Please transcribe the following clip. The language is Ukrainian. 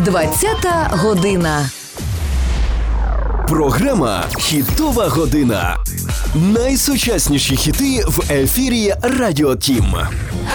20-та година. Програма «Хітова година». Найсучасніші хіти в ефірі Радіо Тім.